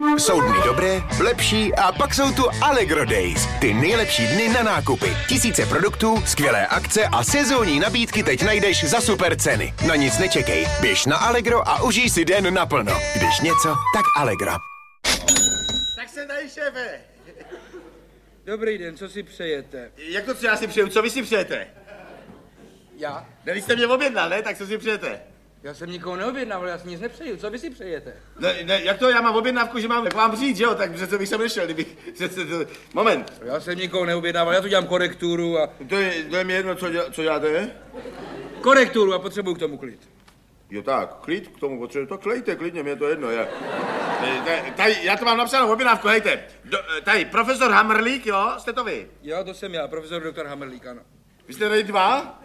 Jsou dny dobré, lepší a pak jsou tu Allegro Days. Ty nejlepší dny na nákupy. Tisíce produktů, skvělé akce a sezónní nabídky teď najdeš za super ceny. Na nic nečekej, běž na Allegro a užij si den naplno. Když něco, tak Allegro. Tak se tady, šéfe. Dobrý den, co si přejete? Jak to, co já si přeju, co vy si přejete? Já? Ne, vy jste mě objednal, ne? Tak co si přejete? Já jsem nikoho neobjednával, já si nic nepřeju. Co vy si přejete? Ne, jak to, já mám objednávku, že mám k vám přijít, že jo? Tak přece bych sem nešel, kdybych... Moment. Já jsem nikoho neobjednával, já tu dělám korekturu a... To je mi jedno, co děláte? Korekturu a potřebuju k tomu klid. Jo tak, klid k tomu potřebuji, to klejte klidně, mě je to jedno. Tady, já to mám napsanou objednávku, hejte. Tady, profesor Hamrlík, jo? Jste to vy? Jo, to jsem já, profesor doktor Hamrlík, ano. Vy jste tady dva?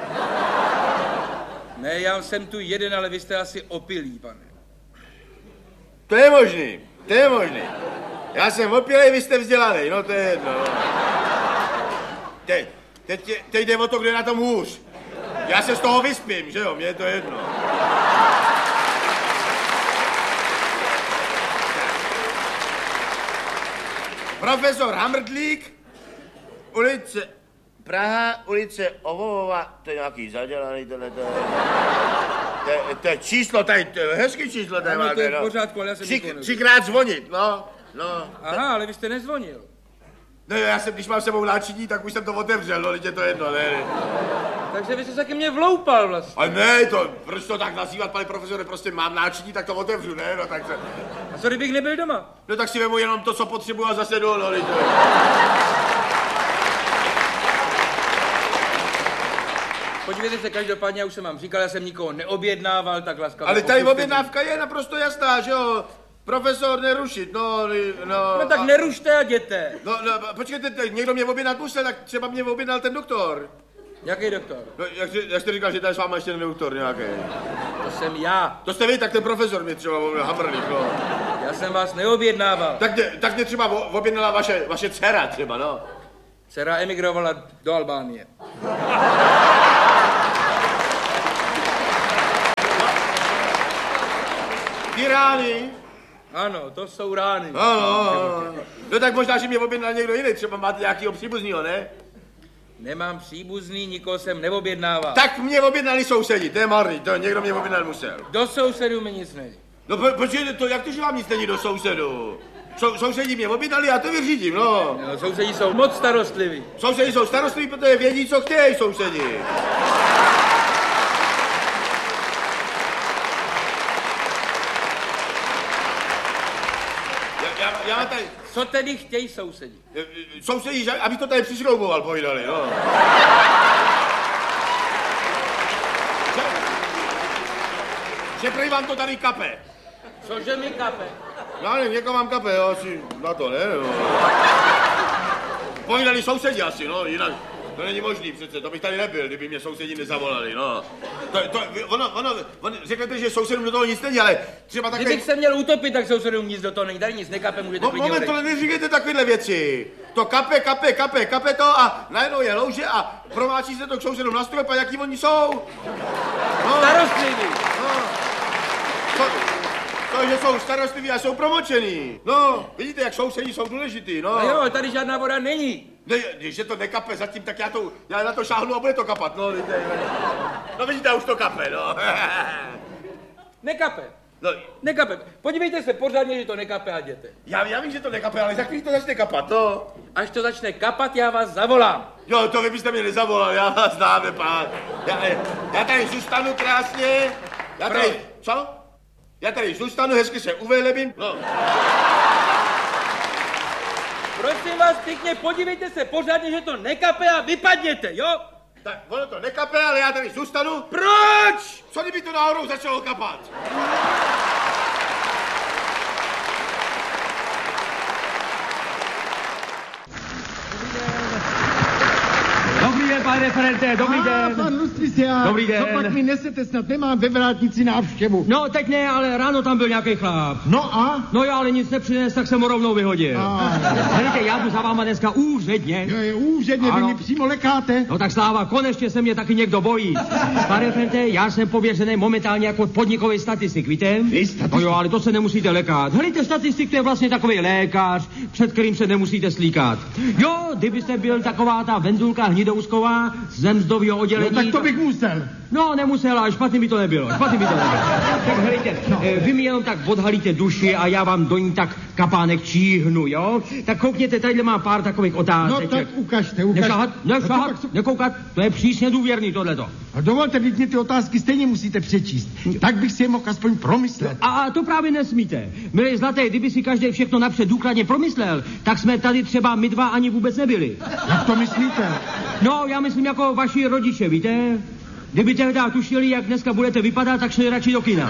Ne, já jsem tu jeden, ale vy jste asi opilý, pane. To je možný. Já jsem opilej, vy jste vzdělaný, no to je jedno. No. Teď jde o to, kdo je na tom hůř. Já se z toho vyspím, že jo, mně je to jedno. Profesor Hamrdlík, ulice Praha, ulice Ovovova, to je nějaký zadělaný, to je číslo, tady, to je hezký číslo, tady máte, to je v pořádku, ale já jsem nikoho třikrát zvonit, no. Aha, ale vy jste nezvonil. No já jsem, když mám sebou náčiní, tak už jsem to otevřel, no, teď je to jedno, ne. Takže vy jste se ke mně vloupal vlastně. A ne, proč to tak nazývat, pane profesore, prostě mám náčiní, tak to otevřu, ne, no tak se... A co kdybych nebyl doma? No tak si vemu jenom to, co potřebuji a zase jdu, no, to je... Podívejte se, každopádně, já už jsem vám říkal, já jsem nikoho neobjednával, tak laskavě. Ale tady objednávka je naprosto jasná, že jo? Profesor, nerušit, no. No tak nerušte a jděte. No, počkejte, někdo mě objednat musel, tak třeba mě objednal ten doktor. Jaký doktor? No, jak jste říkal, že tady s váma ještě ten doktor nějaký. To jsem já. To jste vy, tak ten profesor mě třeba Hamrlík, no. Já jsem vás neobjednával. Tak mě třeba objednala vaše dcera třeba, no. Dcera emigrovala do Albánie. Ty rány? Ano, to jsou rány. Ano. No tak možná, že mě objednal někdo jiný, třeba máte nějakýho příbuznýho, ne? Nemám příbuzný, nikoho jsem neobjednával. Tak mě objednali sousedi, to je marný, to někdo mě objednal musel. Do sousedů mi nic není. No počkejte, jak to, že vám nic není do sousedů? Sousedí mě objednali, já to vyřídím, no. No, sousedí jsou moc starostliví. Sousedi jsou starostliví, protože vědí, co chtějí sousedi. Já tady... Co tedy chtějí sousedi? Sousedí, aby to tady přišrouboval, povídali, no. Že prý vám to tady kape. Cože mi kape? Já nevím, někoho mám kape, jo, asi na to, ne? No. Povídali sousedi asi, no, jinak to není možný přece, to bych tady nebyl, kdyby mě sousedi nezavolali, no. Ono, řeknete, že sousedům do toho nic není, ale třeba takhle... Kdybych se měl utopit, tak sousedům nic do toho není, tady nic nekape, můžete klidně Moment, to neříkejte takovéhle věci. To kape to a najednou je louže a promáčí se to k sousedům na strop a jaký oni jsou. No. Starostliví. No. To, že jsou starostliví a jsou promočený. No, vidíte, jak sousedí jsou důležitý, no. A jo, ale tady žádná voda není. Ne, když to nekape zatím, tak já na to šáhnu a bude to kapat, no. No vidíte, už to kape, no. Nekape. No. Nekape. Podívejte se pořádně, že to nekape a jděte. Já vím, že to nekape, ale za chvíli to začne kapat, no. Až to začne kapat, já vás zavolám. Jo, to vy byste mě nezavolal, já vás znám, nepán. Já tady zůstanu krásně. Co? Já tady zůstanu, hezky se uvelebím. No. Prosím vás pěkně, podívejte se pořádně, že to nekape a vypadněte, jo? Tak ono to nekape, ale já tady zůstanu. Proč? Co kdyby to náhodou začalo kapat? Dobrý den, pane referente, dobrý den. Pan Lustý jistě a Dobrý den. co pak mi nesete, snad nemám ve vrátnici návštěvu. No, teď ne, ale ráno tam byl nějaký chlap. No a? No já ale nic nepřines, tak jsem ho rovnou vyhodil. Helejte, já jdu za váma dneska úředně. Jo, úředně, vy Ano. mi přímo lekáte. No tak Sláva, konečně se mě taky někdo bojí. Pane Frente, já jsem pověřený momentálně jako podnikový statistik, víte? Vy statistik? No jo, ale to se nemusíte lekat. Helejte, statistik to je vlastně takový lékař, před kterým se nemusíte slíkat. Jo, kdybyste byl taková ta Vendulka Hnidousková z mzdového oddělení. No tak to bych musel. No, nemusela, ale špatný by to nebylo. Tak helejte, vy mi jenom tak odhalíte duši a já vám do ní tak kapánek číhnu, jo? Tak koukněte, tadyhle má pár takových otázek. No tak ukažte. Nešahat, nekoukat, to je přísně důvěrný tohleto. No dovolte, vy mě ty otázky stejně musíte přečíst. Tak bych si je mohl aspoň promyslet. A to právě nesmíte. Milý zlatý, kdyby si každý všechno napřed důkladně promyslel, tak jsme tady třeba my dva ani vůbec nebyli. Jak to myslíte? No, já myslím jako vaši rodiče, víte? Kdyby tehdy tušili, jak dneska budete vypadat, tak šli radši do kina.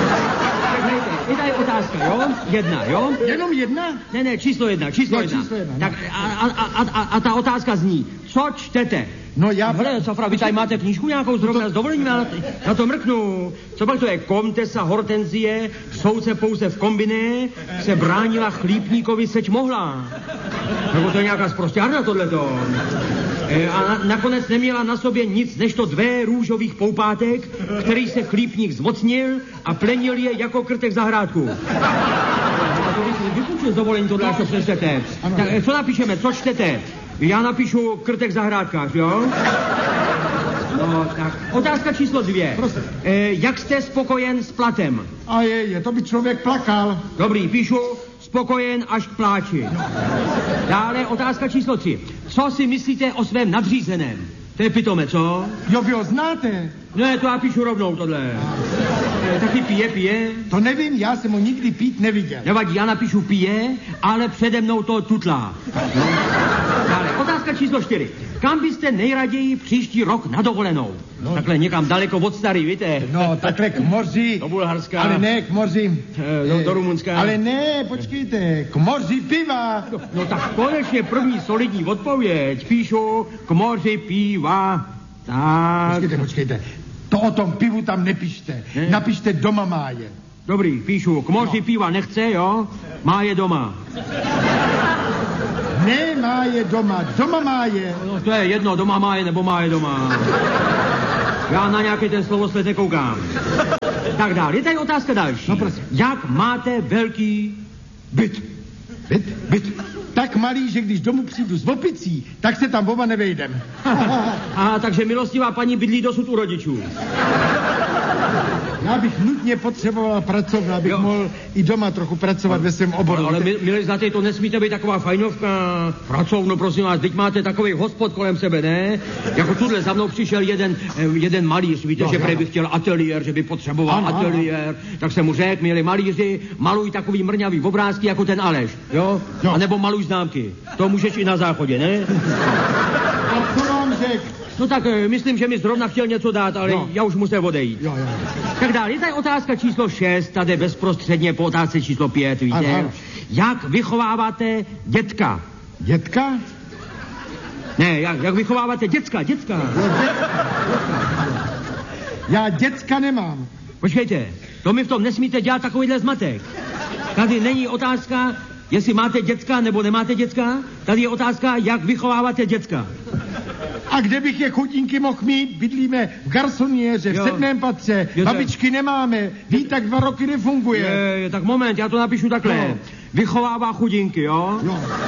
Je tady otázka, jo? Jedna, jo? Jenom jedna? Ne, číslo jedna. Číslo jedna, Tak a ta otázka zní, co čtete? No já... Hele, Safra, vy tady máte knížku nějakou zrovna s dovolením, já na to mrknu. Co pak to je? Komtesa Hortenzie, soudce pouze v kombiné, se bránila chlípníkovi, seč mohla. Nebo to je nějaká sprosťárna tohleto. A nakonec neměla na sobě nic než to 2 růžových poupátek, který se chlípník zmocnil a plenil je jako krtek zahrádku. A to vypůjčil z dovolení tohle, až to přečtete. Tak co napíšeme, co čtete? Já napíšu krtek zahrádkář, jo? No, tak. Otázka číslo 2. Jak jste spokojen s platem? A to by člověk plakal. Dobrý, píšu spokojen až k pláči. Dále otázka číslo 3. Co si myslíte o svém nadřízeném? To je pitome, co? Jo, vy ho znáte? Ne, to já píšu rovnou tohle. Taky pije? To nevím, já jsem ho nikdy pít neviděl. Nevadí, já napíšu pije, ale přede mnou to tutlá. No. Dále, otázka číslo 4. Kam byste nejraději příští rok na dovolenou? No. Takhle někam daleko od Starý, víte? No, takhle k moři. Do Bulharska. Ale ne, k moři. Do Rumunska. Ale ne, počkejte, k moři piva. No tak konečně první solidní odpověď. Píšu k moři piva. Tak. Počkejte. To o tom pivu tam nepište. Ne? Napište doma máje. Dobrý, píšu. K moři piva nechce, jo? Máje doma. Ne, máje doma. Doma máje. No to je jedno, doma máje nebo máje doma. Já na nějaký ten slovosled nekoukám. Tak dál, je tady otázka další. No prosím. Jak máte velký byt? Byt. Tak malý, že když domů přijdu s opicí, tak se tam oba nevejdem. A takže milostivá paní bydlí dosud u rodičů. Já bych nutně potřeboval pracovnu, abych mohl i doma trochu pracovat ve svém oboru. Ale milí zlatý, to nesmíte být taková fajnovka. Pracovnu, prosím vás, teď máte takový hospod kolem sebe, ne? Jako tuhle za mnou přišel jeden malíř, víte, že prej by chtěl ateliér, že by potřeboval ateliér. Tak jsem mu řekl, milí malíři, maluj takový mrňavý obrázky jako ten Aleš, jo? A nebo maluj známky. To můžeš i na záchodě, ne? A co vám řekl? No tak myslím, že mi zrovna chtěl něco dát, ale já už musím odejít. Jo. Tak dál, je tady otázka číslo 6, tady bezprostředně po otázce číslo 5, víte? Ano. Jak vychováváte dětka? Dětka? Ne, jak vychováváte děcka? Já děcka nemám. Počkejte, to mi v tom nesmíte dělat takovýhle zmatek. Tady není otázka, jestli máte děcka nebo nemáte děcka. Tady je otázka, jak vychováváte děcka. A kde bych je chudinky mohl mít? Bydlíme v garsoniéře, v 7. patře. Babičky nemáme. Tak 2 roky nefunguje. Tak moment, já to napíšu takhle. No. Vychovává chudinky, jo?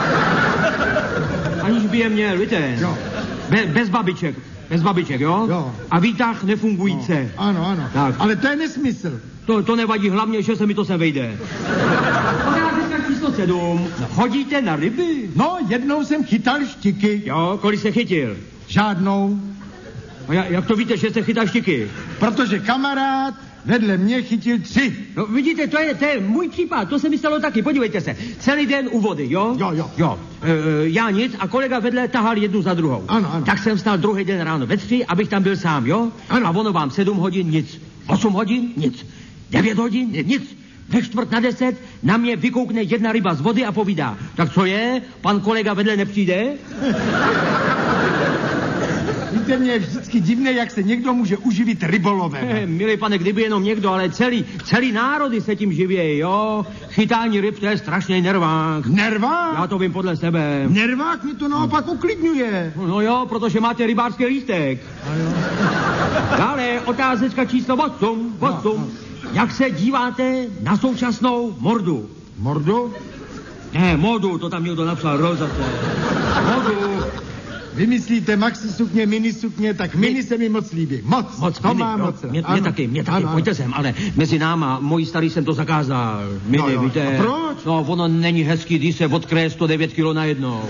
Aniž by je měl, víte? Jo. Bez babiček, jo? Jo. A výtah nefungující. Ano. Tak. Ale to je nesmysl. To nevadí, hlavně, že se mi to sem vejde. Otázka číslo 7. Chodíte na ryby? No, jednou jsem chytal štiky. Jo, kolik jste chytil? Žádnou. A jak to víte, že jste chytal štiky? Protože kamarád vedle mě chytil 3. No vidíte, to je můj případ, to se mi stalo taky, podívejte se. Celý den u vody, jo? Jo. Já nic a kolega vedle tahal jednu za druhou. Ano. Tak jsem vstal druhý den ráno ve 3, abych tam byl sám, jo? Ano. A ono vám 7 hodin nic, 8 hodin nic, 9 hodin nic. Ve 9:45 na mě vykoukne jedna ryba z vody a povídá. Tak co je? Pan kolega vedle nepřijde? Víte, mě je vždycky divné, jak se někdo může uživit rybolovem. Milý pane, kdyby jenom někdo, ale celý národy se tím živějí, jo? Chytání ryb, to je strašný nervák. Nervák? Já to vím podle sebe. Nervák mi to naopak uklidňuje. No jo, protože máte rybářský lístek. Dále otázečka číslo 8. Jak se díváte na současnou mordu? Mordu? Ne, modu, to tam někdo napsal, rozace. Modu. Vymyslíte maxi sukně, mini sukně, tak mini se mi moc líbí. Moc, to má moc. Mě taky, pojďte sem, ale mezi náma, mojí starý jsem to zakázal. Mini, víte. A proč? No, ono není hezký, když se odkryje 109 kilo najednou.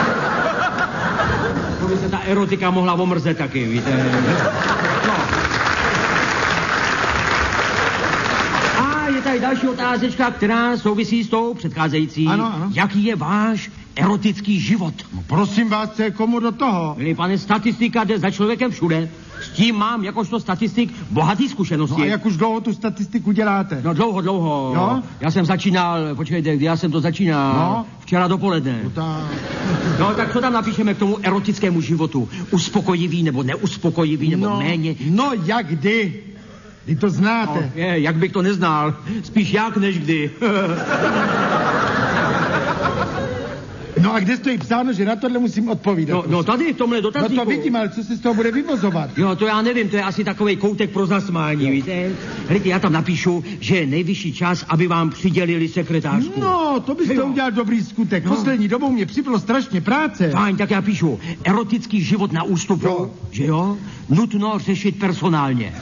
To by se ta erotika mohla omrzet taky, víte. No. A je tady další otázečka, která souvisí s tou předcházející. Ano. Jaký je váš erotický život? No, prosím vás, co je komu do toho? Milý pane, statistika jde za člověkem všude. S tím mám jakožto statistik bohatý zkušenosti. No a jak už dlouho tu statistiku děláte? No dlouho. Jo? Já jsem začínal, počkejte, kdy já jsem to začínal? No. Včera dopoledne. No tak co tam napíšeme k tomu erotickému životu? Uspokojivý nebo neuspokojivý nebo méně? No jak kdy? Vy to znáte. No, jak bych to neznal. Spíš jak než kdy. No a kde stojí psáno, že na tohle musím odpovídat? No tady v tomhle dotazníku. No to vidím, ale co se z toho bude vyvozovat? Jo, to já nevím, to je asi takovej koutek pro zasmání, víte? Hlejte, já tam napíšu, že je nejvyšší čas, aby vám přidělili sekretářku. No, to byste udělal dobrý skutek. Poslední dobou mě přibylo strašně práce. Fajn, tak já píšu, erotický život na ústupu, že jo? Nutno řešit personálně.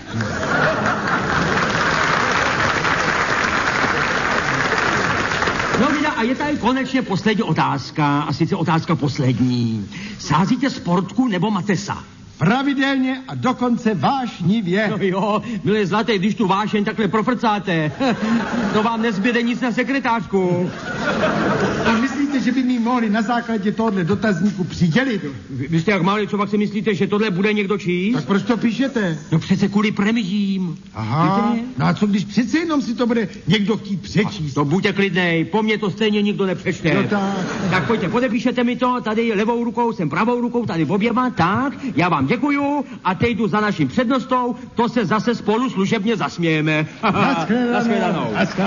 No vida, a je tady konečně poslední otázka, a sice otázka poslední. Sázíte sportku nebo matesa? Pravidelně a dokonce vášnivě. No jo, milé zlaté, když tu vášeň takhle profrcáte, to vám nezbyde nic na sekretářku. A myslíte, že by mi mohli na základě tohohle dotazníku přidělit? Vy jste jak malý, co pak si myslíte, že tohle bude někdo číst? Tak proč to píšete? No přece kvůli premizím. Aha, no a co když přece jenom si to bude někdo chtít přečíst? To buďte klidnej, po mně to stejně nikdo nepřečte. No tak pojďte, podepíšete mi to, tady levou rukou, jsem pravou rukou, tady oběma, tak, já vám děkuju a teď jdu za naším přednostou, to se zase spolu služebně zasmějeme. Naschledanou.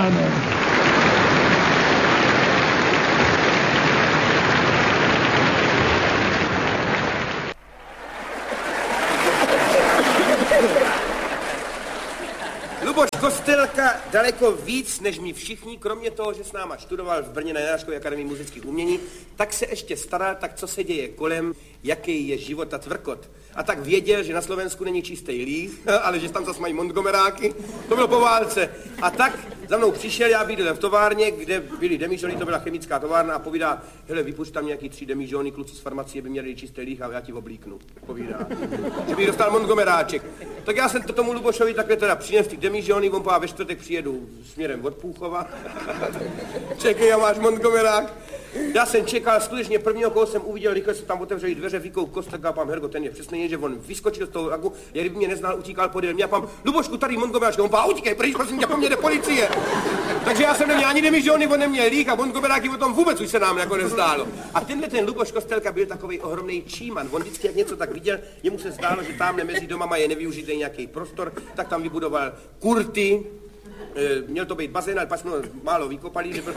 Luboš Kostelka daleko víc, než my všichni, kromě toho, že s náma študoval v Brně na Janáčkově akademii muzických umění, tak se ještě staral, tak co se děje kolem, jaký je život a tvrkot. A tak věděl, že na Slovensku není čistý líh, ale že tam zase mají Montgomeráky, to bylo po válce. A tak za mnou přišel, já bydlel v továrně, kde byly demižony, to byla chemická továrna, a povídá, hele, vypušť tam nějaký 3 demižony, kluci z farmacie by měli čistý líh a já ti oblíknu. Povídá, že bych dostal Montgomeráček. Tak já jsem to tomu Lubošovi takhle teda přinesl ty demižony, on pová, ve čtvrtek přijedu směrem od Půchova. Čekej, já máš Montgomerák. Já jsem čekal, skutečně prvního, koho jsem uviděl, rychle se tam otevřeli dveře, vykou Kostelka a pám Hergo, ten je přesně, že on vyskočil z toho lagu, jak kdyby mě neznal, utíkal podél mě a pám, Lubošku, tady Montgomeráček, on pá, utíkej, pryč, prosím tě, po mně jde policie. Takže já jsem neměl ani demižony, on neměl líh a Montgomeráky o tom vůbec už se nám jako nezdálo. A tenhle ten Luboš Kostelka byl takový ohromný číman, on vždycky jak něco tak viděl, jemu se zdálo, že tamhle mezi domama je nevyužitý nějaký prostor, tak tam vybudoval kurty. Měl to být bazén, ale pak jsme málo vykopali, že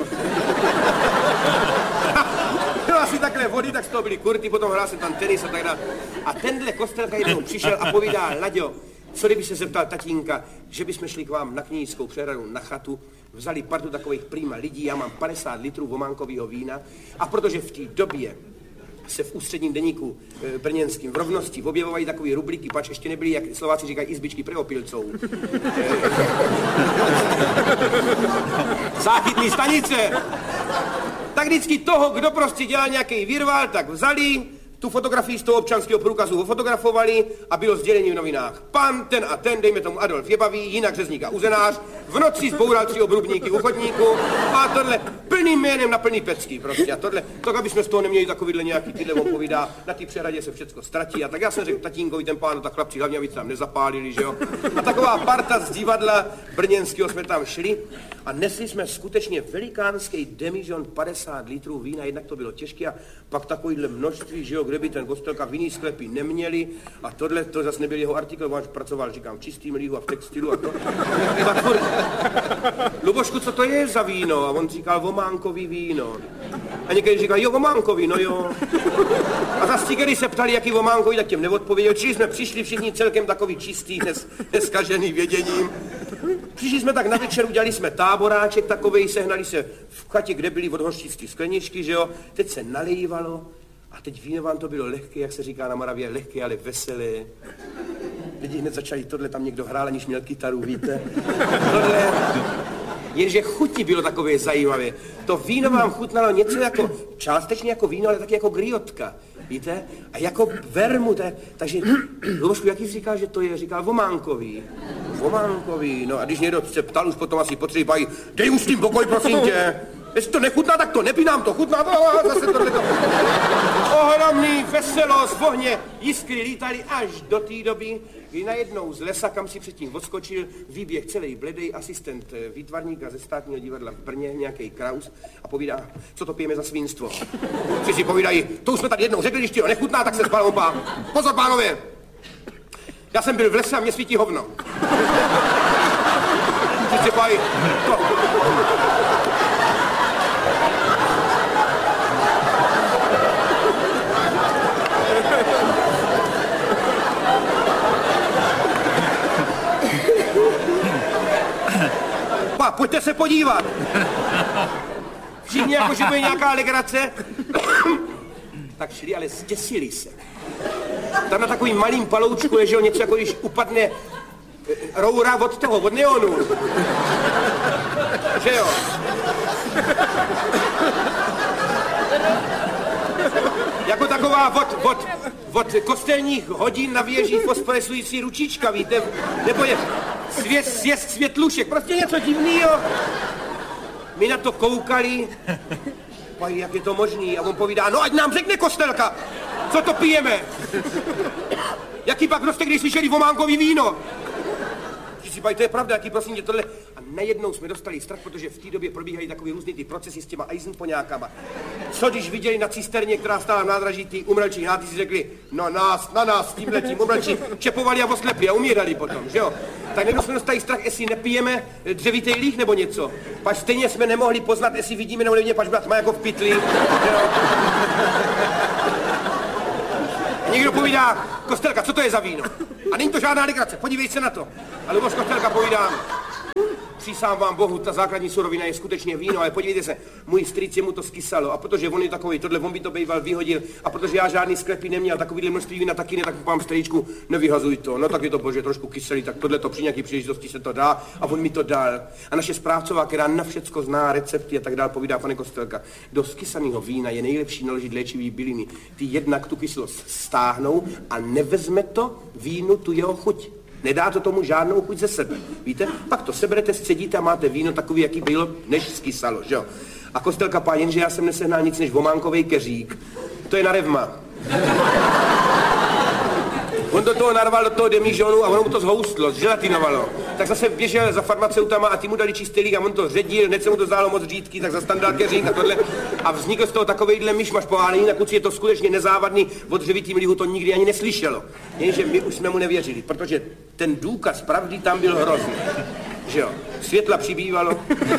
bylo asi takhle vody, tak z toho byly kurty, potom hrál se tam tenis a tak dále. A tenhle Kostelka jednou přišel a povídá, Laďo, co kdyby se zeptal tatínka, že bychom šli k vám na Knížskou přehradu na chatu, vzali partu takových prýma lidí, já mám 50 litrů vománkového vína a protože v té době se v ústředním deníku brněnským v Rovnosti objevovají takový rubliky, pač ještě nebyly, jak Slováci říkají, izbičky pre opilcov. Záchytný stanice. Tak vždycky toho, kdo prostě dělal nějaký virval, tak vzali, tu fotografii z toho občanského průkazu ho fotografovali a bylo sdělení v novinách. Pan ten a ten, dejme tomu Adolf Jebavý, jinak řezník a uzenář, v noci zboural 3 obrubníky u chodníku a tohle plným jménem na plný pecky prostě. A tohle, tak aby jsme z toho neměli takovýhle nějaký tyhle, on povídá, na té přehradě se všecko ztratí. A tak já jsem řekl tatínkovi, ten pán, tak chlapci, hlavně aby se tam nezapálili, že jo. A taková parta z divadla brněnského jsme tam šli a nesli jsme skutečně velikánský demižon 50 litrů vína, jednak to bylo těžké a pak takovýhle množství, že jo, kde by ten Kostelka vinný sklepy neměli a tohle, to zase nebyl jeho artikl, on pracoval, říkám, v čistým lihu a v textilu a to. Tak furt, Lubošku, co to je za víno? A on říkal, vománkový víno. A někdy říkal, jo, vománkový, no jo. A zase když se ptali, jaký vománkový, tak těm neodpověděl. Čili jsme přišli všichni celkem takový čistý, neskažený věděním. Přišli jsme tak na večer, udělali jsme táboráček takovej, sehnali se v chatě, kde byly od hořčický skleničky, že jo. Teď se nalejvalo a teď víno vám to bylo lehké, jak se říká na Moravě, lehké, ale veselé. Lidi hned začali, tohle tam někdo hrál, aniž měl kytaru, víte. Tohle, jenže chuti bylo takové zajímavé. To víno vám chutnalo něco jako, částečně jako víno, ale taky jako griotka, víte? A jako vermut, takže, Lubošku, jaký jsi říkal, že to je? Říkal vománkový. Vománkový, no a když někdo se ptal, už potom asi potřebují, dej už s tím pokoj, prosím tě. Jestli to nechutná, tak to nepí, nám to chutná, zase tohleto. Ohromný veselost, ohně, jiskry lítali až do té doby, kdy najednou z lesa, kam si předtím odskočil, výběh celý bledej asistent výtvarníka ze Státního divadla v Brně, nějaký Kraus, a povídá, co to pijeme za svinstvo. Si povídají, to už jsme tady jednou řekli, když ti to nechutná, tak se spal pán. Pozor, pánové, já jsem byl v lese a mě svítí hovno. Si povídají, to... Pojďte se podívat. Všichni jako, že bude nějaká legrace. Tak šli, ale zděsili se. Tam na takovým malým paloučku leželo něco, jako když upadne roura od toho, od neonu. Že jo? Jako taková od kostelních hodin na věži fosforescující ručička, víte? Nebo je sjezd světlušek, prostě něco divného. My na to koukali, pají, jak je to možný, a on povídá, no ať nám řekne Kostelka, co to pijeme. Jaký pak prostě, když slyšeli vománkový víno. Si pají, to je pravda, jaký prosím tě tohle. A najednou jsme dostali strach, protože v té době probíhají takový různý ty procesy s těma eisenpoňákama. Co když viděli na cisterně, která stála v nádraží, ty umrlčí háty si řekli, no na nás, tímhletím umrlčí, čepovali a oslepli a umírali potom, že jo? Tak najednou jsme dostali strach, jestli nepijeme dřevitý líh nebo něco. Pač stejně jsme nemohli poznat, jestli vidíme nebo nevidíme, pač byla tma jako v pytli, že jo? Někdo povídá, Kostelka, co to je za víno? A není to žádná legrace, podívej se na to. A Luboš Kostelka povídá, přísám vám Bohu, ta základní surovina je skutečně víno, ale podívejte se, můj strýc mu to skysalo a protože on je takový, tohle on by to bejval vyhodil a protože já žádný sklepy neměl, takovýhle množství vína taky ne, tak pán strýčku, nevyhazuj to, no tak je to bože trošku kyselý, tak tohle to při nějaký příležitosti se to dá a on mi to dal. A naše správcová, která na všecko zná recepty a tak dál, povídá, pane Kostelka, do skysaného vína je nejlepší naložit léčivý byliny. Ty jednak tu kyselost stáhnou a nevezme to vínu tu jeho chuť. Nedá to tomu žádnou chuť ze sebe, víte? Pak to seberete, scedíte a máte víno takový, jaký bylo, než skysalo, že jo? A Kostelka pá, jenže já jsem nesehnal nic než vománkovej keřík. To je na revma. On do toho narval do toho demižonu a ono mu to zhoustlo, zželatinovalo. Tak zase běžel za farmaceutama a ty mu dali čistý líh a on to ředil, hned se mu to zdálo moc řídký, tak zase tam dal keřík a tohle. A vznikl z toho takovejhle myšmaš pohálený, na kluci je to skutečně nezávadný, od dřevitým lihu to nikdy ani neslyšelo. Jenže my už jsme mu nevěřili, protože ten důkaz pravdy tam byl hrozný. Že jo, světla přibývalo.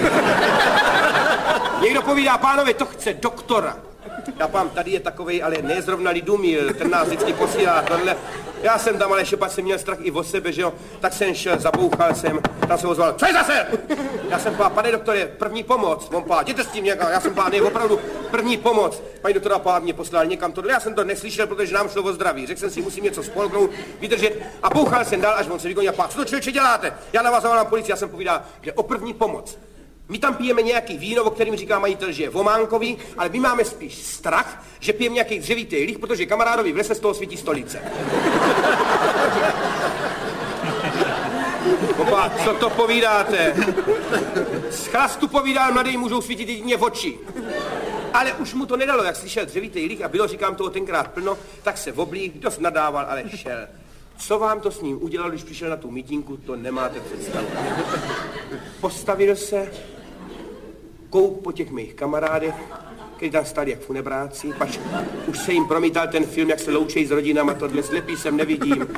Někdo povídá, pánové, to chce doktora. Já pán, tady je takovej, ale ne zrovna Lidumil, ten nás vždycky posílá tohle. Já jsem tam, ale šepat jsem měl strach i o sebe, že jo, tak jsem šel, zabouchal jsem, tam jsem ozval, co je zase? Já jsem pán, pane doktore, první pomoc, on pán, jděte s tím někam, já jsem pán, ne, opravdu první pomoc. Paní doktora pán mě poslal někam tohle, já jsem to neslyšel, protože nám šlo o zdraví, řekl jsem si, musím něco spolknout, vydržet a bouchal jsem dál, až on se vygonil, pán, co to člověče děláte? Já na vás zavolám policii, já jsem povídal, že o první pomoc. My tam pijeme nějaký víno, o kterým říká majitel, že je vománkový, ale my máme spíš strach, že pijeme nějaký dřevitý líh, protože kamarádovi v lese z toho svítí stolice. Opa, co to povídáte? Z chlastu povídal, mladý můžou svítit jedině v oči. Ale už mu to nedalo, jak slyšel dřevitej líh a bylo, říkám, toho tenkrát plno, tak se oblík, dost nadával, ale šel. Co vám to s ním udělal, když přišel na tu mítinku, to nemáte představu. Postavil se, kouk po těch mých kamarádech, kteří tam stali jak funebráci, pač už se jim promítal ten film, jak se loučejí s rodinama, tohle slepý jsem nevidím.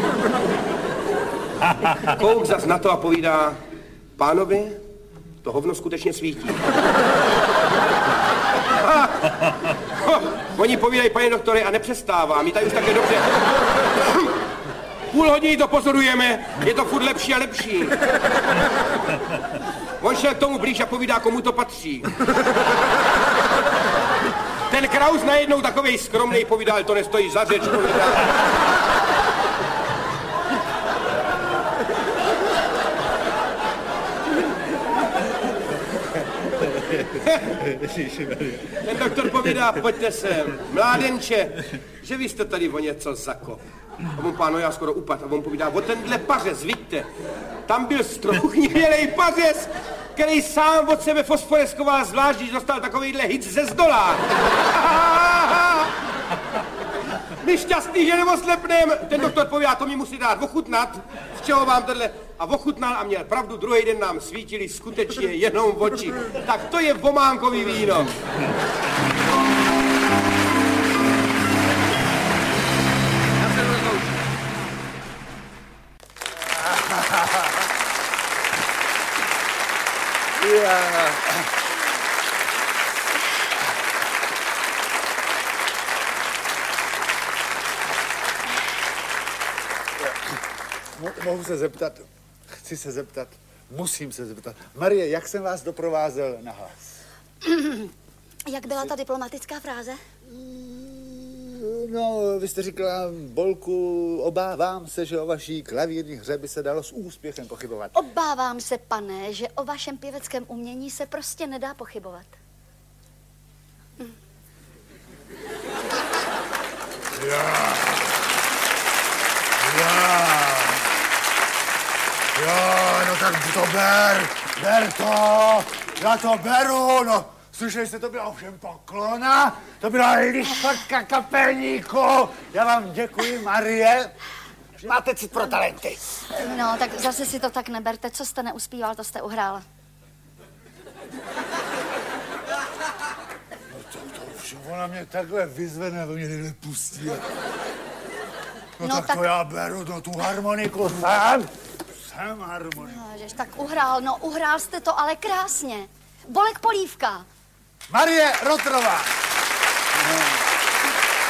Kouk zas na to a povídá, pánovi, to hovno skutečně svítí. Oni povídají, pane doktore, a nepřestává, my tady už také dobře. Půl hodiny to pozorujeme, je to furt lepší a lepší. On šel k tomu blíž a povídá, komu to patří. Ten Kraus najednou takovej skromnej povídal, to nestojí za řeč. Ten doktor povídá, pojďte sem, mládenče, že vy jste tady o něco zakop. A on páno, já skoro upad. A on povídá, o tenhle pařez, vidíte, tam byl strouhnivělej pařez, který sám od sebe fosforeskoval, zvlášť, když dostal takovýhle hic ze zdola. My šťastný, že neoslepnem. Ten doktor povídá, to mi musí dát ochutnat, z čeho vám tohle. A ochutnal a měl pravdu, druhý den nám svítili skutečně jenom oči. Tak to je vománkový víno. Mohu se zeptat, chci se zeptat, musím se zeptat. Marie, jak jsem vás doprovázel na hlas? Jak byla ta diplomatická fráze? No, vy jste říkala, Bolku, obávám se, že o vaší klavírní hře by se dalo s úspěchem pochybovat. Obávám se, pane, že o vašem pěveckém umění se prostě nedá pochybovat. Jo, no tak to ber to, já to beru, no. Slyšeli jste, to byla ovšem poklona, to byla lichotka kapelníku. Já vám děkuji, Marie. Máte cit pro talenty. No, tak zase si to tak neberte. Co jste neuspíval, to jste uhrál. No to ovšem, ona mě takhle vyzvedne, aby mě někde pustí. No tak to já beru, no tu harmoniku sám. Jsem harmoniku. No, žež tak uhrál, no uhrál jste to, ale krásně. Bolek Polívka. Marie Rotrová.